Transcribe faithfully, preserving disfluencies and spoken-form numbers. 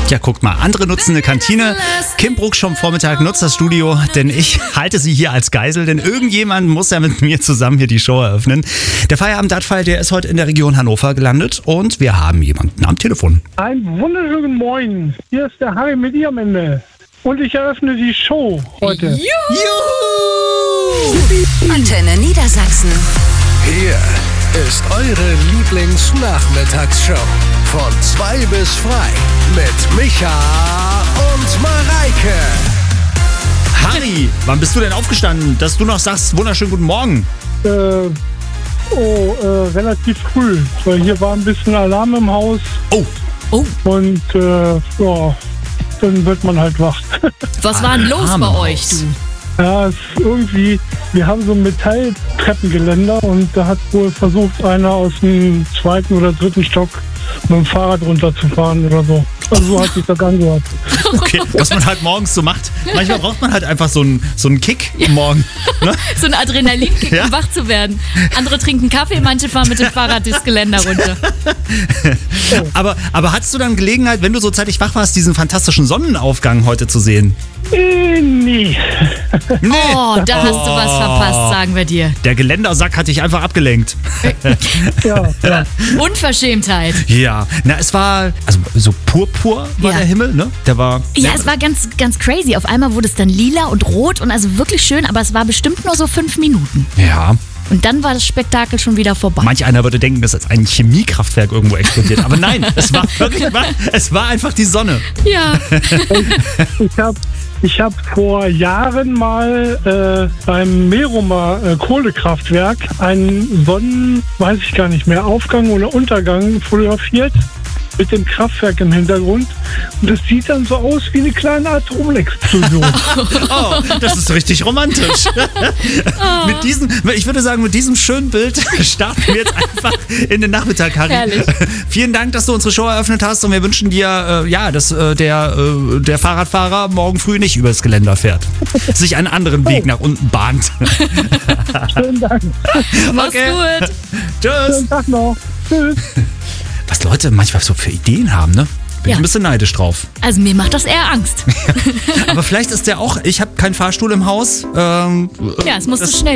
Ja, guckt mal, andere nutzen eine Kantine. Kim Bruck schon Vormittag nutzt das Studio, denn ich halte sie hier als Geisel, denn irgendjemand muss ja mit mir zusammen hier die Show eröffnen. Der Feierabend-Dadfall, der ist heute in der Region Hannover gelandet und wir haben jemanden am Telefon. Einen wunderschönen Moin. Hier ist der Harry mit ihr am Ende. Und ich eröffne die Show heute. Juhu! Antenne Niedersachsen. Hier ist eure Lieblingsnachmittagsshow. Von zwei bis frei. Mit Micha und Mareike. Harry, wann bist du denn aufgestanden, dass du noch sagst, wunderschönen guten Morgen? Äh, oh, äh, relativ früh. Weil hier war ein bisschen Alarm im Haus. Oh, Oh, Und äh, ja, dann wird man halt wach. was war denn los bei Alarmhaus. euch, du? Ja, es ist irgendwie, wir haben so ein Metalltreppengeländer und da hat wohl versucht, einer aus dem zweiten oder dritten Stock mit dem Fahrrad runterzufahren oder so. Also so hat sich das angehört. okay, was man halt morgens so macht. Manchmal braucht man halt einfach so einen, so einen Kick morgen. Ne? So ein Adrenalinkick, Ja. um wach zu werden. Andere trinken Kaffee, manche fahren mit dem Fahrrad das Geländer runter. Aber, aber hattest du dann Gelegenheit, wenn du so zeitig wach warst, diesen fantastischen Sonnenaufgang heute zu sehen? Äh, nee. Nee. Oh, da hast du was verpasst, sagen wir dir. Der Geländersack hat dich einfach abgelenkt. Ja, ja. Unverschämtheit. Ja, na es war, also so purpur war Ja. der Himmel, ne? Der war... Ja, es war ganz, ganz crazy. Auf einmal wurde es dann lila und rot und also wirklich schön, aber es war bestimmt nur so fünf Minuten. Ja, Und dann war das Spektakel schon wieder vorbei. manch einer würde denken, dass jetzt ein Chemiekraftwerk irgendwo explodiert. Aber nein, es war wirklich, es war einfach die Sonne. Ja. Ich habe ich hab vor Jahren mal äh, beim Merumer äh, Kohlekraftwerk einen Sonnen, weiß ich gar nicht mehr, Aufgang oder Untergang fotografiert mit dem Kraftwerk im Hintergrund. Und das sieht dann so aus wie eine kleine Atomexplosion. Oh, das ist richtig romantisch. Mit diesem, ich würde sagen, mit diesem schönen Bild starten wir jetzt einfach in den Nachmittag, Harry. Herrlich. Vielen Dank, dass du unsere Show eröffnet hast und wir wünschen dir, äh, ja, dass äh, der, äh, der Fahrradfahrer morgen früh nicht übers Geländer fährt. Sich einen anderen Weg nach unten bahnt. Schönen Dank. Mach's Okay. gut. Tschüss. Schönen Tag noch. Tschüss. Was Leute manchmal so für Ideen haben, ne? Bin ich Ja. ein bisschen neidisch drauf. Also mir macht das eher Angst. Aber vielleicht ist der auch, ich habe keinen Fahrstuhl im Haus. Ähm, Ja, es musste das- schnell